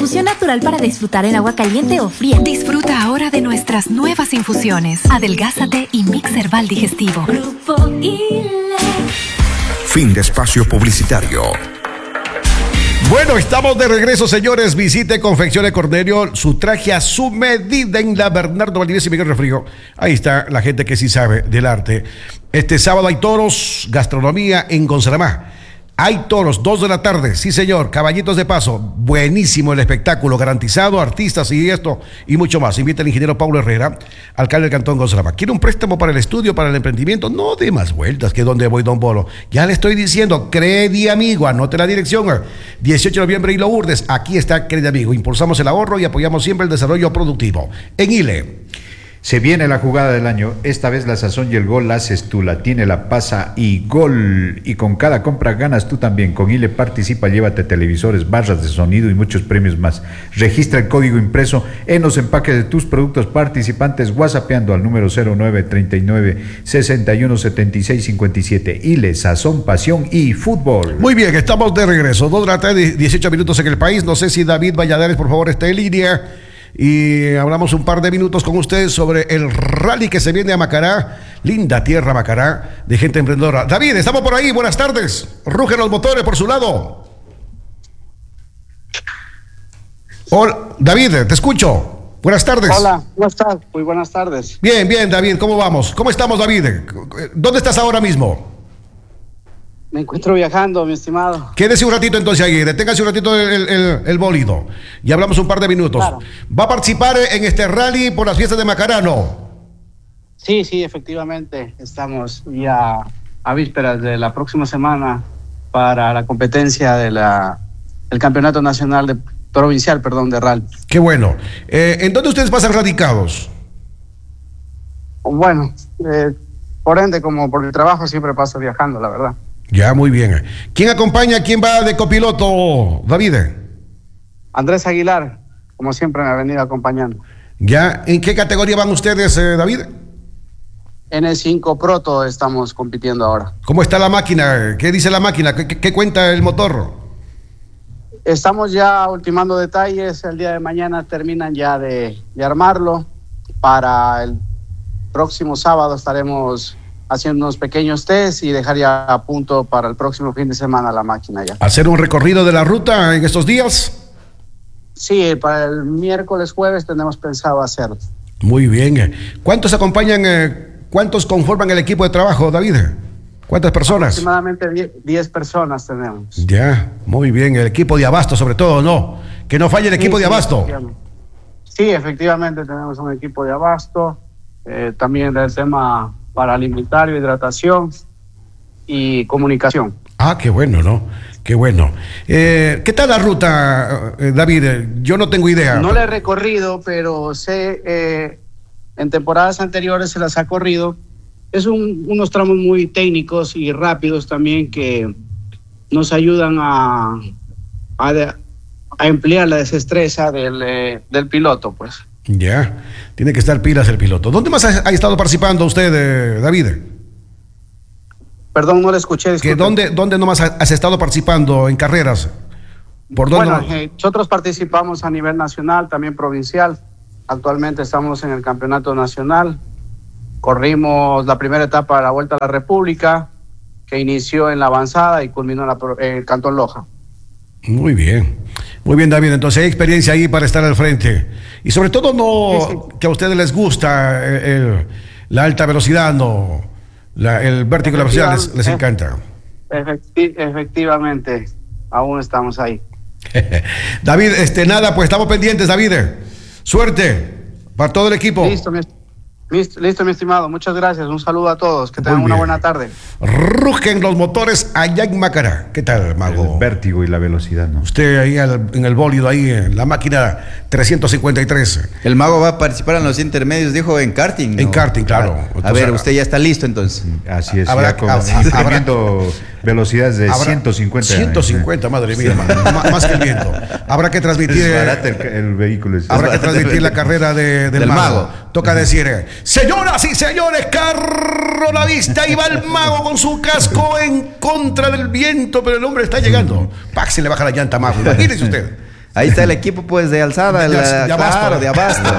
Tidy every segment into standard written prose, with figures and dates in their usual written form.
infusión natural para disfrutar en agua caliente o fría. Disfruta ahora de nuestras nuevas infusiones. Adelgázate y Mix Herbal Digestivo. Grupo ILE. Fin de espacio publicitario. Bueno, estamos de regreso, señores. Visite Confecciones Cornelio, su traje a su medida en la Bernardo Valdivieso y Miguel Refrío. Ahí está la gente que sí sabe del arte. Este sábado hay toros, gastronomía en Gonzalamá. Hay toros, 2 de la tarde, sí señor, caballitos de paso, buenísimo el espectáculo, garantizado, artistas y esto y mucho más. Invita al ingeniero Paulo Herrera, alcalde del Cantón Gonzalama. ¿Quiere un préstamo para el estudio, para el emprendimiento? No dé más vueltas, que donde voy, don Bolo. Ya le estoy diciendo, Credi Amigo, anote la dirección, 18 de noviembre y Lourdes, aquí está Credi Amigo. Impulsamos el ahorro y apoyamos siempre el desarrollo productivo. En ILE. Se viene la jugada del año, esta vez la sazón y el gol la haces tú, la tiene, la pasa y gol. Y con cada compra ganas tú también. Con ILE participa, llévate televisores, barras de sonido y muchos premios más. Registra el código impreso en los empaques de tus productos participantes, whatsappeando al número 0939-617657. ILE, sazón, pasión y fútbol. Muy bien, estamos de regreso, 2 de la tarde, 18 minutos en el país. No sé si David Valladares, por favor, está en línea. Y hablamos un par de minutos con ustedes sobre el rally que se viene a Macará, linda tierra Macará, de gente emprendedora. David, estamos por ahí, buenas tardes. Rugen los motores por su lado. Hola, David, te escucho. Buenas tardes. Hola, ¿cómo estás? Muy buenas tardes. Bien, bien, David, ¿cómo vamos? ¿Cómo estamos, David? ¿Dónde estás ahora mismo? Me encuentro viajando, mi estimado. Quédese un ratito entonces ahí, deténgase un ratito el bólido. Y hablamos un par de minutos. Claro. ¿Va a participar en este rally por las fiestas de Macarano? Sí, efectivamente. Estamos ya a vísperas de la próxima semana para la competencia de el Campeonato Nacional Provincial de rally. Qué bueno. ¿En dónde ustedes pasan radicados? Bueno, por ende, como por el trabajo siempre paso viajando, la verdad. Ya, muy bien. ¿Quién acompaña? ¿Quién va de copiloto, David? Andrés Aguilar, como siempre me ha venido acompañando. Ya, ¿en qué categoría van ustedes, David? En el 5 Proto estamos compitiendo ahora. ¿Cómo está la máquina? ¿Qué dice la máquina? ¿Qué cuenta el motor? Estamos ya ultimando detalles. El día de mañana terminan ya de armarlo. Para el próximo sábado estaremos haciendo unos pequeños test y dejar ya a punto para el próximo fin de semana la máquina ya. ¿Hacer un recorrido de la ruta en estos días? Sí, para el miércoles, jueves tenemos pensado hacerlo. Muy bien. ¿Cuántos acompañan, cuántos conforman el equipo de trabajo, David? ¿Cuántas personas? Aproximadamente 10 personas tenemos. Ya, muy bien. El equipo de abasto sobre todo, ¿no? Que no falle el equipo de abasto. Sí, efectivamente tenemos un equipo de abasto. También del tema para alimentario, hidratación y comunicación. Ah, qué bueno, ¿no? Qué bueno. ¿Qué tal la ruta, David? Yo no tengo idea. No la he recorrido, pero sé, en temporadas anteriores se las ha corrido. Es unos tramos muy técnicos y rápidos también que nos ayudan a emplear la desestresa del piloto, pues. Ya, tiene que estar pilas el piloto. ¿Dónde más ha estado participando usted, David? Perdón, no le escuché. ¿Dónde nomás has estado participando en carreras? ¿Por dónde? Bueno, nosotros participamos a nivel nacional, también provincial. Actualmente estamos en el campeonato nacional. Corrimos la primera etapa de la Vuelta a la República, que inició en la avanzada y culminó en el Cantón Loja. Muy bien, David. Entonces hay experiencia ahí para estar al frente. Y sobre todo sí. Que a ustedes les gusta la alta velocidad, el vértigo de la velocidad les encanta. Efectivamente, aún estamos ahí. David, nada, pues estamos pendientes, David. Suerte para todo el equipo. Listo, mi estimado. Muchas gracias. Un saludo a todos. Que tengan una buena tarde. Rugen los motores allá en Macará. ¿Qué tal, Mago? El vértigo y la velocidad, ¿no? Usted ahí en el bólido, ahí en la máquina 353. El Mago va a participar en los intermedios, dijo, en karting, ¿no? En karting, claro. A ver, usted ya está listo entonces. Así es, imprimiendo velocidades de 150. 150, madre mía, más que el viento. Habrá que transmitir el vehículo. Habrá que transmitir la carrera del Mago. Toca decir, señoras y señores, carro a la vista, y va el Mago con su casco en contra del viento, pero el hombre está llegando. ¡Pac! Se le baja la llanta a Mago. Imagínese usted. Ahí está el equipo, pues, de alzada. De abasto. Claro, de abasto.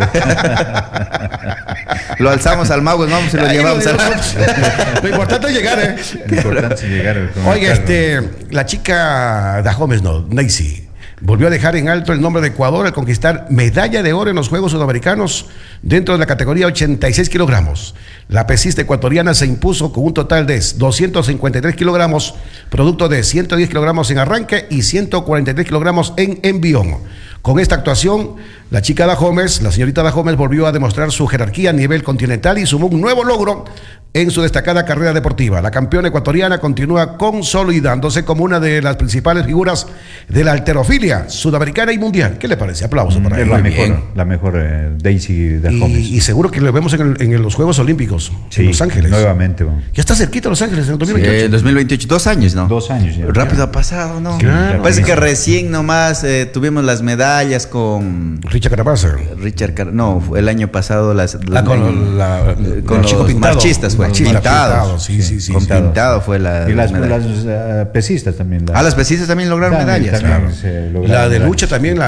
Lo alzamos al mago, vamos y lo llevamos al... Lo importante es llegar, ¿eh? Lo importante es llegar. con el Oiga, carro. la chica Dahomes, Neisy, volvió a dejar en alto el nombre de Ecuador al conquistar medalla de oro en los Juegos Sudamericanos dentro de la categoría 86 kilogramos. La pesista ecuatoriana se impuso con un total de 253 kilogramos, producto de 110 kilogramos en arranque y 143 kilogramos en envión. Con esta actuación, la chica Dahomes, la señorita Dahomes, volvió a demostrar su jerarquía a nivel continental y sumó un nuevo logro en su destacada carrera deportiva. La campeona ecuatoriana continúa consolidándose como una de las principales figuras de la halterofilia sudamericana y mundial. ¿Qué le parece? Aplausos para Es ella. la mejor Daisy Dahomes. Y seguro que lo vemos en los Juegos Olímpicos, Sí, en Los Ángeles. nuevamente. Bueno. Ya está cerquita Los Ángeles en el 2028. 2028, 2 años, ¿no? 2 años ya. Rápido ha pasado, ¿no? Claro. Parece que recién nomás tuvimos las medallas con Richard Carapaz. no, fue el año pasado Con con Chico los Pintado. marchistas fue, Pintado, sí. con Pintado fue la Y las medalla. pesistas también. Las pesistas también lograron medallas. También se lograron La de medallas. lucha también,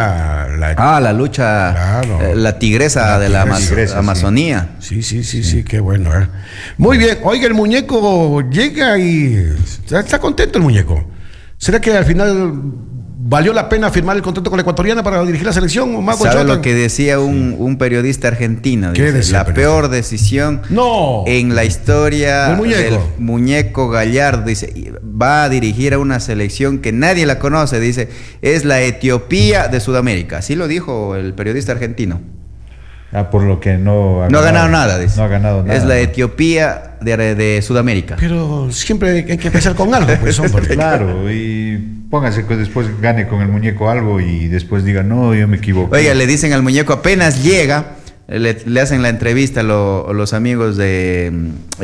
La lucha, Claro. la tigresa de la tigresa, sí. Amazonía. Sí, qué bueno. Muy bien, oiga, el muñeco llega y está contento el muñeco. ¿Será que al final valió la pena firmar el contrato con la ecuatoriana para dirigir la selección? Mago ¿Sabe Chota? lo que decía un periodista argentino? ¿Qué Dice, decía la el periodista? peor decisión No. en la historia ¿Del muñeco? del muñeco Gallardo. Dice, va a dirigir a una selección que nadie la conoce. Dice, es la Etiopía de Sudamérica. Así lo dijo el periodista argentino. Por lo que no No ha ganado nada, dice. No ha ganado nada. Es la Etiopía de Sudamérica. Pero siempre hay que empezar con algo, pues, hombre. Claro, y póngase que después gane con el muñeco algo y después diga, no, yo me equivoqué. Oiga, le dicen al muñeco, apenas llega, le hacen la entrevista a los amigos de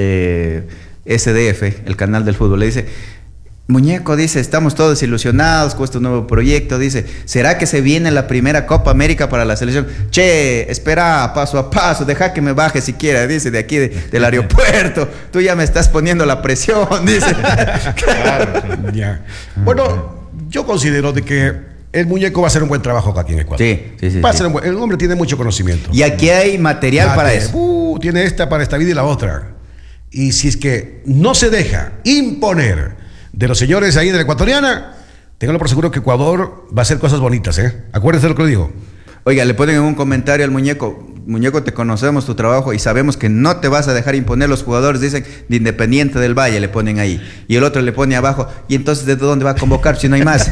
SDF, el canal del fútbol. Le dice, muñeco, dice, estamos todos ilusionados con este nuevo proyecto. Dice, ¿será que se viene la primera Copa América para la selección? Che, espera, paso a paso, deja que me baje siquiera, dice, de aquí del aeropuerto. Tú ya me estás poniendo la presión, dice. Claro, sí. Ya. Bueno, yo considero de que el muñeco va a hacer un buen trabajo acá aquí en Ecuador. Sí. Va a ser el hombre tiene mucho conocimiento. Y aquí hay material para eso. Tiene esta para esta vida y la otra. Y si es que no se deja imponer de los señores ahí de la ecuatoriana, ténganlo por seguro que Ecuador va a hacer cosas bonitas, ¿eh? Acuérdense de lo que le digo. Oiga, le ponen en un comentario al muñeco, muñeco, te conocemos tu trabajo y sabemos que no te vas a dejar imponer. Los jugadores dicen de Independiente del Valle, le ponen ahí. Y el otro le pone abajo, y entonces ¿de dónde va a convocar si no hay más?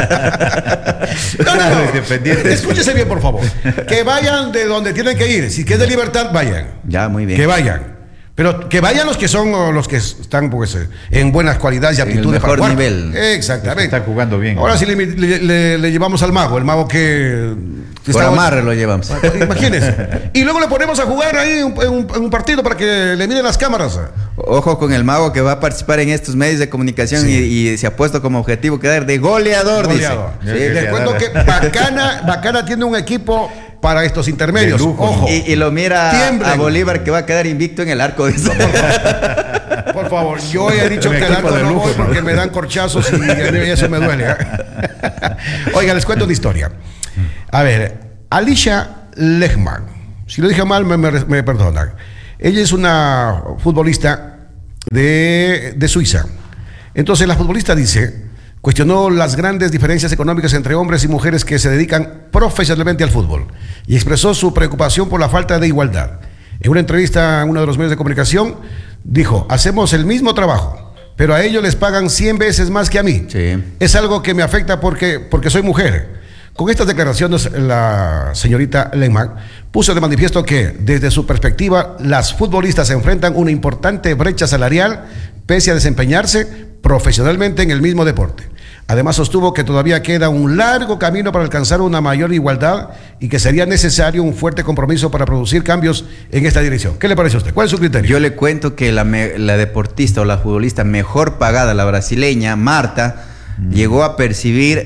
No. Independiente. Escúchese bien, por favor. Que vayan de donde tienen que ir. Si es de Libertad, vayan. Ya, muy bien. Que vayan. Pero que vayan los que son los que están pues, en buenas cualidades y En el aptitudes mejor para jugar. nivel. Exactamente. Está jugando bien. Ahora sí le llevamos al mago, el mago que Por amarre lo llevamos. Imagínense. Y luego le ponemos a jugar ahí en un partido para que le miren las cámaras. Ojo con el mago que va a participar en estos medios de comunicación y se ha puesto como objetivo quedar de goleador, Goleador. dice. Sí, Les cuento que Bacana tiene un equipo para estos intermedios. De lujo. Ojo. Y lo mira Tiemblen. a Bolívar que va a quedar invicto en el arco. Dice. Por favor, yo he dicho Un que al equipo arco de no lujo, voy ¿no? porque me dan corchazos y a mí eso me duele. Oiga, les cuento una historia. A ver, Alicia Lehmann, si lo dije mal me perdonan. Ella es una futbolista de Suiza. Entonces la futbolista cuestionó las grandes diferencias económicas entre hombres y mujeres que se dedican profesionalmente al fútbol y expresó su preocupación por la falta de igualdad. En una entrevista a uno de los medios de comunicación, dijo, hacemos el mismo trabajo, pero a ellos les pagan 100 veces más que a mí. Sí. Es algo que me afecta porque soy mujer. Con estas declaraciones, la señorita Lehmann puso de manifiesto que, desde su perspectiva, las futbolistas se enfrentan una importante brecha salarial, pese a desempeñarse profesionalmente en el mismo deporte. Además, sostuvo que todavía queda un largo camino para alcanzar una mayor igualdad y que sería necesario un fuerte compromiso para producir cambios en esta dirección. ¿Qué le parece a usted? ¿Cuál es su criterio? Yo le cuento que la deportista o la futbolista mejor pagada, la brasileña, Marta, llegó a percibir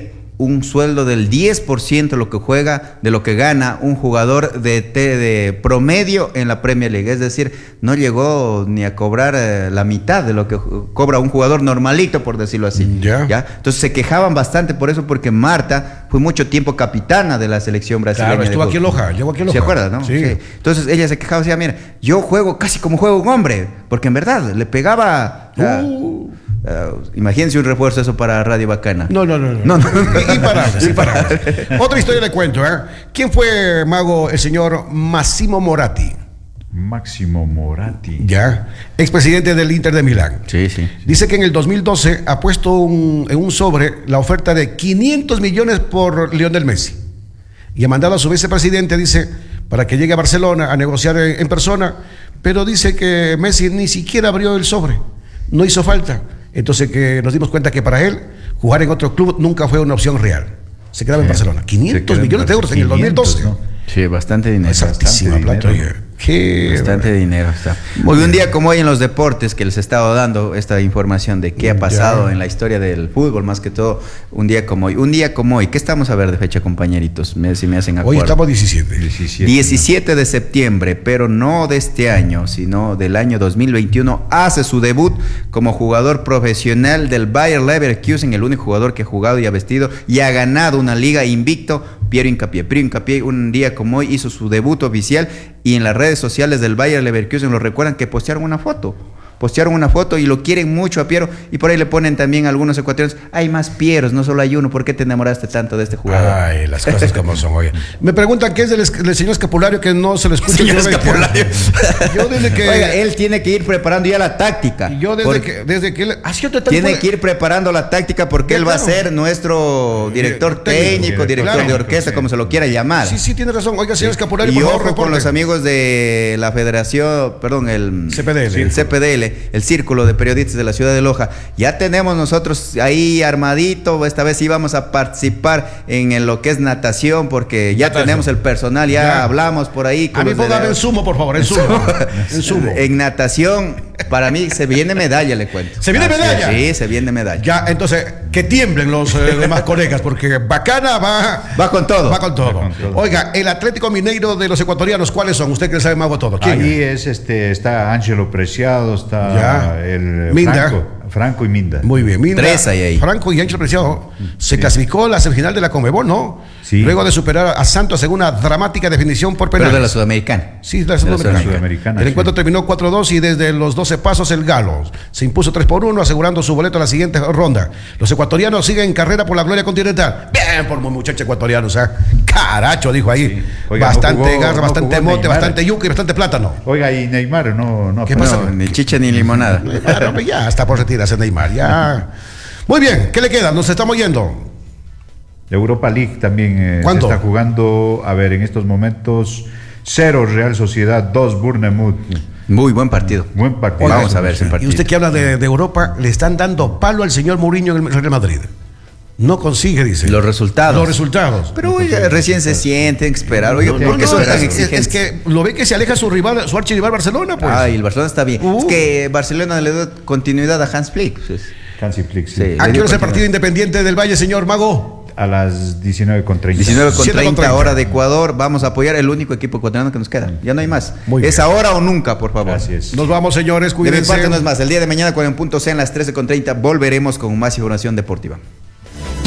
un sueldo del 10% de lo que juega, de lo que gana un jugador de promedio en la Premier League. Es decir, no llegó ni a cobrar la mitad de lo que cobra un jugador normalito, por decirlo así. ¿Ya? Entonces se quejaban bastante por eso, porque Marta fue mucho tiempo capitana de la selección brasileña. Claro, estuvo aquí en Loja, llegó aquí en Loja. ¿Se acuerda, no? Sí. Sí. Entonces ella se quejaba, decía, mira, yo juego casi como juega un hombre, porque en verdad le pegaba... imagínense un refuerzo eso para Radio Bacana. No. Imparables. Otra historia le cuento, ¿eh? ¿Quién fue, Mago, el señor Massimo Moratti? Máximo Moratti. Ya, expresidente del Inter de Milán. Sí. Dice que en el 2012 ha puesto en un sobre la oferta de 500 millones por Lionel Messi. Y ha mandado a su vicepresidente, dice, para que llegue a Barcelona a negociar en persona, pero dice que Messi ni siquiera abrió el sobre, no hizo falta. Entonces que nos dimos cuenta que para él jugar en otro club nunca fue una opción real. Se quedaba en Barcelona. 500 millones de euros en el 2012. ¿no? Sí, bastante dinero. Es altísima plata. Bastante dinero está. Hoy un día como hoy en los deportes, que les he estado dando esta información de qué ha pasado en la historia del fútbol, más que todo, un día como hoy. ¿Qué estamos a ver de fecha, compañeritos? Si me hacen acuerdo. Hoy estamos 17 de septiembre, pero no de este año, sino del año 2021, hace su debut como jugador profesional del Bayer Leverkusen, el único jugador que ha jugado y ha vestido y ha ganado una liga invicto, Piero Hincapié. Un día como hoy hizo su debut oficial, y en las redes sociales del Bayer Leverkusen lo recuerdan que postearon una foto y lo quieren mucho a Piero, y por ahí le ponen también algunos ecuatorianos, hay más Pieros, no solo hay uno, ¿por qué te enamoraste tanto de este jugador? Ay, las cosas como son, oye. Me preguntan qué es del señor Escapulario, que no se le escucha. Señor Escapulario. Yo desde que... Oiga, él tiene que ir preparando ya la táctica. Y yo desde que él... Tiene que ir preparando la táctica, porque él va a ser nuestro director técnico, director de orquesta, como se lo quiera llamar. Sí, tiene razón. Oiga, señor Escapulario, y por favor, ojo con reporte. los amigos de la federación, perdón, el CPDL, el Círculo de Periodistas de la Ciudad de Loja. Ya tenemos nosotros ahí armadito, esta vez íbamos a participar en lo que es natación, porque ya tenemos el personal, ya hablamos por ahí. A mí póngame en sumo, por favor, en sumo. En natación, para mí se viene medalla, le cuento. ¿Se viene medalla? Sí, se viene medalla. Ya, entonces, que tiemblen los demás colegas, porque Bacana va con todo. Va con todo. Oiga, el Atlético Mineiro de los ecuatorianos, ¿cuáles son? Usted que le sabe más a todo. ¿Quién? Ahí es está Ángelo Preciado, está el Franco y Minda. Muy bien, Minda. Tres ahí. Franco y Ángelo Preciado se clasificó a la semifinal de la Conmebol, ¿no? Sí. Luego de superar a Santos en una dramática definición por penales. Pero de la Sudamericana. Sí, de la Sudamericana. El encuentro terminó 4-2 y desde los 12 pasos el Galo se impuso 3-1, asegurando su boleto a la siguiente ronda. Los ecuatorianos siguen en carrera por la gloria continental. Bien por muchachos ecuatorianos, ¿eh? Caracho, dijo ahí. Sí. Oiga, bastante garra, bastante mote, Neymar, bastante yuca y bastante plátano. Oiga, y Neymar no. ¿Qué pasa? Ni chicha ni limonada. Neymar, ya está por retirarse Neymar, ya. Muy bien, ¿qué le queda? Nos estamos yendo. Europa League también se está jugando, a ver, en estos momentos 0 Real Sociedad, 2 Bournemouth. Muy buen partido. Buen partido. Oiga, vamos a ver ese partido. Y usted que habla de Europa, le están dando palo al señor Mourinho en el Real Madrid. No consigue, dice. Los resultados. Pero recién se sienten que esperar. Oye, ¿por qué son tan exigentes? Es que lo ve que se aleja su rival, su archirrival Barcelona, pues. Ay, el Barcelona está bien. Es que Barcelona le da continuidad a Hans Flick. Hansi Flick, sí. ¿A qué hora es el partido Independiente del Valle, señor Mago? A las 19:30. 19:30 hora de Ecuador. Vamos a apoyar el único equipo ecuatoriano que nos queda. Ya no hay más. Es ahora o nunca, por favor. Gracias. Nos vamos, señores. Cuídense. De mi parte no es más. El día de mañana, cuando en punto sea en las 13:30, volveremos con más información deportiva.